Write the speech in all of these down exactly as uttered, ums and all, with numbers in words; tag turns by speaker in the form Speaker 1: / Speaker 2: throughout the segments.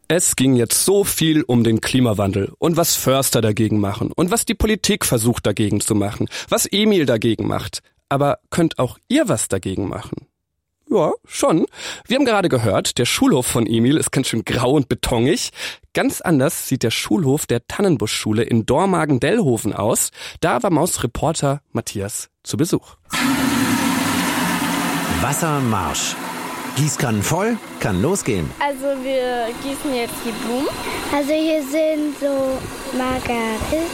Speaker 1: Es ging jetzt so viel um den Klimawandel und was Förster dagegen machen und was die Politik versucht dagegen zu machen, was Emil dagegen macht. Aber könnt auch ihr was dagegen machen? Ja, schon. Wir haben gerade gehört, der Schulhof von Emil ist ganz schön grau und betonig. Ganz anders sieht der Schulhof der Tannenbuschschule in Dormagen-Dellhofen aus. Da war Mausreporter Matthias zu Besuch.
Speaker 2: Wassermarsch. Gießkannen voll, kann losgehen.
Speaker 3: Also wir gießen jetzt die Blumen.
Speaker 4: Also hier sind so Margariten.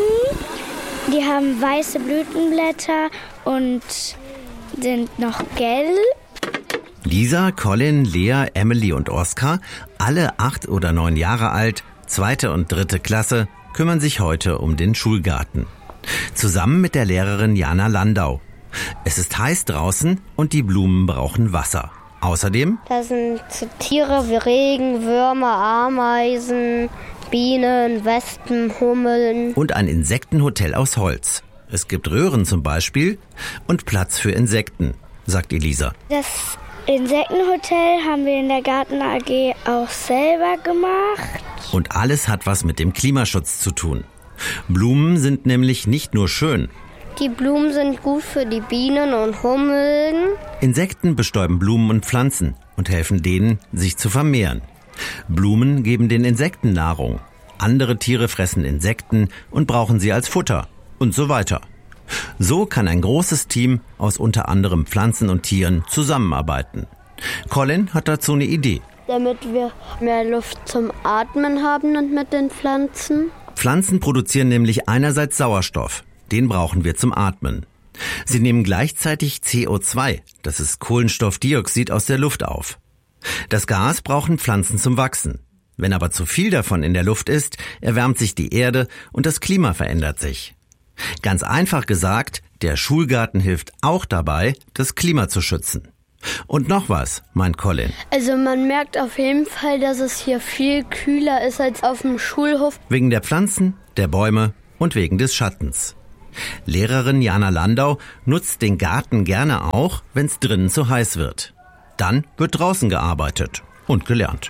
Speaker 4: Die haben weiße Blütenblätter und sind noch gelb.
Speaker 2: Lisa, Colin, Lea, Emily und Oskar, alle acht oder neun Jahre alt, zweite und dritte Klasse, kümmern sich heute um den Schulgarten. Zusammen mit der Lehrerin Jana Landau. Es ist heiß draußen und die Blumen brauchen Wasser. Außerdem?
Speaker 4: Da sind Tiere wie Regenwürmer, Ameisen, Bienen, Wespen, Hummeln.
Speaker 2: Und ein Insektenhotel aus Holz. Es gibt Röhren zum Beispiel und Platz für Insekten, sagt Elisa.
Speaker 4: Das Insektenhotel haben wir in der Garten-A G auch selber gemacht.
Speaker 2: Und alles hat was mit dem Klimaschutz zu tun. Blumen sind nämlich nicht nur schön.
Speaker 4: Die Blumen sind gut für die Bienen und Hummeln.
Speaker 2: Insekten bestäuben Blumen und Pflanzen und helfen denen, sich zu vermehren. Blumen geben den Insekten Nahrung. Andere Tiere fressen Insekten und brauchen sie als Futter und so weiter. So kann ein großes Team aus unter anderem Pflanzen und Tieren zusammenarbeiten. Colin hat dazu eine Idee.
Speaker 3: Damit wir mehr Luft zum Atmen haben und mit den Pflanzen.
Speaker 2: Pflanzen produzieren nämlich einerseits Sauerstoff. Den brauchen wir zum Atmen. Sie nehmen gleichzeitig C O zwei, das ist Kohlenstoffdioxid, aus der Luft auf. Das Gas brauchen Pflanzen zum Wachsen. Wenn aber zu viel davon in der Luft ist, erwärmt sich die Erde und das Klima verändert sich. Ganz einfach gesagt, der Schulgarten hilft auch dabei, das Klima zu schützen. Und noch was, meint Colin.
Speaker 3: Also man merkt auf jeden Fall, dass es hier viel kühler ist als auf dem Schulhof.
Speaker 2: Wegen der Pflanzen, der Bäume und wegen des Schattens. Lehrerin Jana Landau nutzt den Garten gerne auch, wenn es drinnen zu heiß wird. Dann wird draußen gearbeitet und gelernt.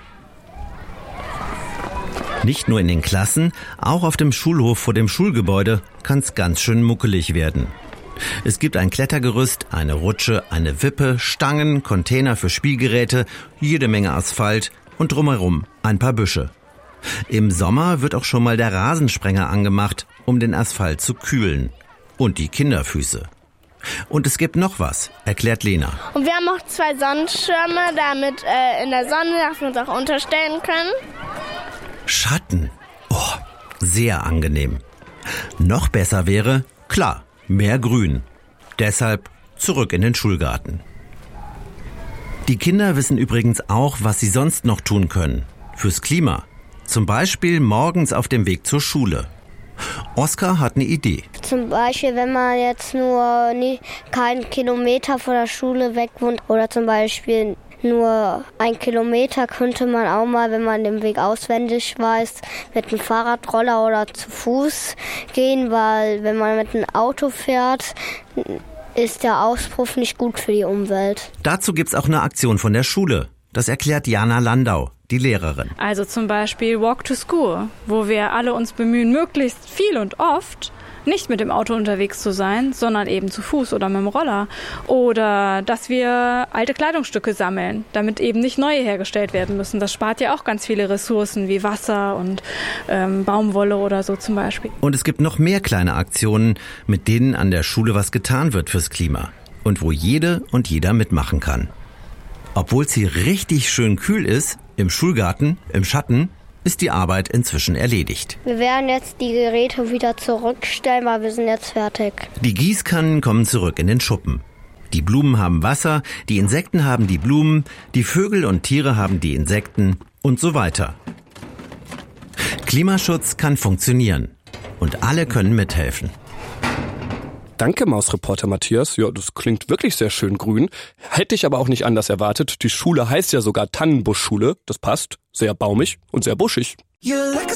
Speaker 2: Nicht nur in den Klassen, auch auf dem Schulhof vor dem Schulgebäude kann es ganz schön muckelig werden. Es gibt ein Klettergerüst, eine Rutsche, eine Wippe, Stangen, Container für Spielgeräte, jede Menge Asphalt und drumherum ein paar Büsche. Im Sommer wird auch schon mal der Rasensprenger angemacht, um den Asphalt zu kühlen. Und die Kinderfüße. Und es gibt noch was, erklärt Lena.
Speaker 3: Und wir haben auch zwei Sonnenschirme, damit äh, in der Sonne, dass wir uns auch unterstellen können.
Speaker 2: Schatten. Oh, sehr angenehm. Noch besser wäre, klar, mehr Grün. Deshalb zurück in den Schulgarten. Die Kinder wissen übrigens auch, was sie sonst noch tun können. Fürs Klima. Zum Beispiel morgens auf dem Weg zur Schule. Oskar hat eine Idee.
Speaker 4: Zum Beispiel, wenn man jetzt nur nie, keinen Kilometer von der Schule weg wohnt oder zum Beispiel nur ein Kilometer, könnte man auch mal, wenn man den Weg auswendig weiß, mit einem Fahrradroller oder zu Fuß gehen, weil wenn man mit einem Auto fährt, ist der Auspuff nicht gut für die Umwelt.
Speaker 2: Dazu gibt's auch eine Aktion von der Schule. Das erklärt Jana Landau, die Lehrerin.
Speaker 5: Also zum Beispiel Walk to School, wo wir alle uns bemühen, möglichst viel und oft nicht mit dem Auto unterwegs zu sein, sondern eben zu Fuß oder mit dem Roller. Oder dass wir alte Kleidungsstücke sammeln, damit eben nicht neue hergestellt werden müssen. Das spart ja auch ganz viele Ressourcen wie Wasser und ähm, Baumwolle oder so zum Beispiel.
Speaker 2: Und es gibt noch mehr kleine Aktionen, mit denen an der Schule was getan wird fürs Klima. Und wo jede und jeder mitmachen kann. Obwohl es hier richtig schön kühl ist, im Schulgarten, im Schatten, ist die Arbeit inzwischen erledigt.
Speaker 4: Wir werden jetzt die Geräte wieder zurückstellen, weil wir sind jetzt fertig.
Speaker 2: Die Gießkannen kommen zurück in den Schuppen. Die Blumen haben Wasser, die Insekten haben die Blumen, die Vögel und Tiere haben die Insekten und so weiter. Klimaschutz kann funktionieren und alle können mithelfen.
Speaker 1: Danke, Mausreporter Matthias. Ja, das klingt wirklich sehr schön grün. Hätte ich aber auch nicht anders erwartet. Die Schule heißt ja sogar Tannenbuschschule. Das passt. Sehr baumig und sehr buschig.